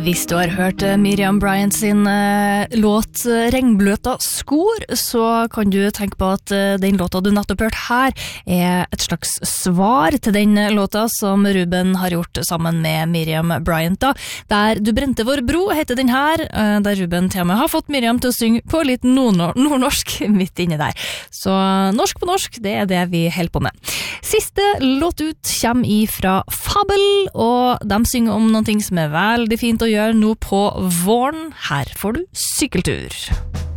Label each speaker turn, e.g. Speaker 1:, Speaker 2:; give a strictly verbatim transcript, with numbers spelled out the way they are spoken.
Speaker 1: Hvis du har hørt Miriam Bryant sin uh, låt Regnbløta skor, så kan du tenke på at uh, den låta du nettopp hørt her er et slags svar til den låta som Ruben har gjort sammen med Miriam Bryant. Da. Der du brente vår bro heter den her, uh, der Ruben til og med har fått Miriam til å synge på litt nord- nordnorsk midt inne der. Så uh, norsk på norsk, det er det vi holder på med. Siste låt ut kommer ifra Fabel, og de synger om noen ting som er veldig fint å gjøre nå på våren. Her får du sykkeltur.